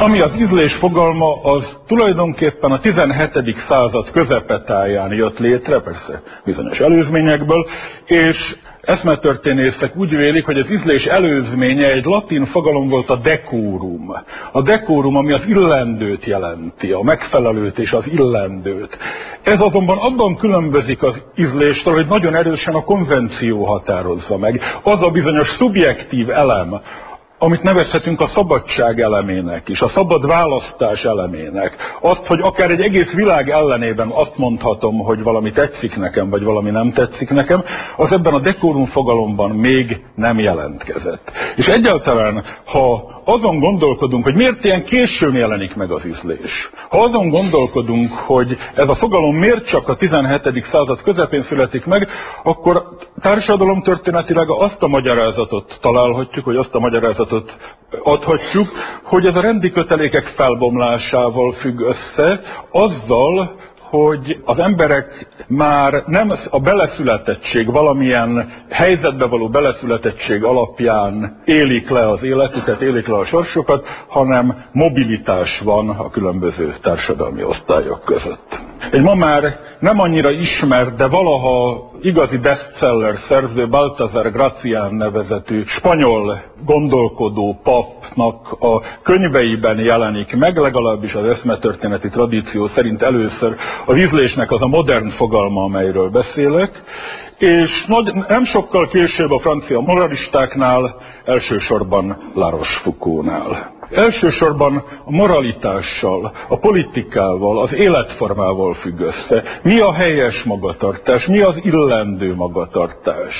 Ami az ízlés fogalma, az tulajdonképpen a 17. század közepetáján jött létre, persze bizonyos előzményekből, és eszmetörténészek úgy vélik, hogy az ízlés előzménye egy latin fogalom volt, a decorum. A decorum, ami az illendőt jelenti, a megfelelőt és az illendőt. Ez azonban abban különbözik az ízléstől, hogy nagyon erősen a konvenció határozza meg. Az a bizonyos szubjektív elem, amit nevezhetünk a szabadság elemének is, a szabad választás elemének. Azt, hogy akár egy egész világ ellenében azt mondhatom, hogy valami tetszik nekem, vagy valami nem tetszik nekem, az ebben a decorum fogalomban még nem jelentkezett. És egyáltalán, ha azon gondolkodunk, hogy miért ilyen későn jelenik meg az ízlés, ha azon gondolkodunk, hogy ez a fogalom miért csak a 17. század közepén születik meg, akkor társadalomtörténetileg azt a magyarázatot találhatjuk, hogy azt a magyarázatot adhatjuk, hogy ez a rendi kötelékek felbomlásával függ össze, azzal, hogy az emberek már nem a beleszületettség, valamilyen helyzetbe való beleszületettség alapján élik le az életüket, élik le a sorsukat, hanem mobilitás van a különböző társadalmi osztályok között. Egy ma már nem annyira ismert, de valaha igazi bestseller szerző, Baltasar Gracián nevezetű spanyol gondolkodó papnak a könyveiben jelenik meg, legalábbis az eszmetörténeti tradíció szerint először az ízlésnek az a modern fogalma, amelyről beszélek, és nem sokkal később a francia moralistáknál, elsősorban La Rochefoucauld-nál. Elsősorban a moralitással, a politikával, az életformával függ össze. Mi a helyes magatartás, mi az illendő magatartás.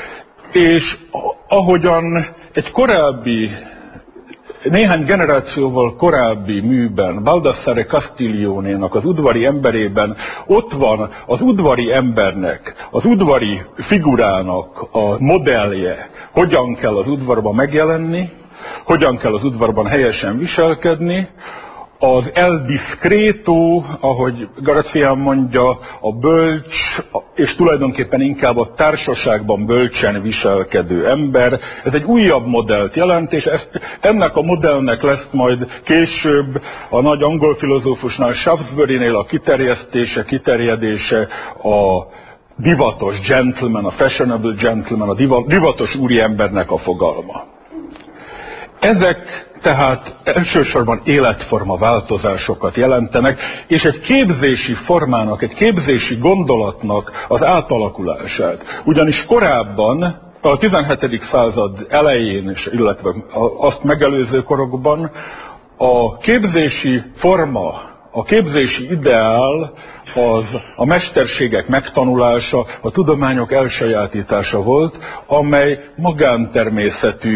És ahogyan egy korábbi, néhány generációval korábbi műben, Baldassare Castiglionénak az udvari emberében ott van az udvari embernek, az udvari figurának a modellje, hogyan kell az udvarban megjelenni, hogyan kell az udvarban helyesen viselkedni, az el discreto, ahogy Gracián mondja, a bölcs, és tulajdonképpen inkább a társaságban bölcsen viselkedő ember. Ez egy újabb modellt jelent, és ennek a modellnek lesz majd később a nagy angol filozófusnál, Shaftesburynél a kiterjedése, a divatos gentleman, a fashionable gentleman, a divatos úriembernek a fogalma. Ezek tehát elsősorban életforma változásokat jelentenek, és egy képzési formának, egy képzési gondolatnak az átalakulását. Ugyanis korábban, a 17. század elején, illetve azt megelőző korokban a képzési forma, a képzési ideál az a mesterségek megtanulása, a tudományok elsajátítása volt, amely magántermészetű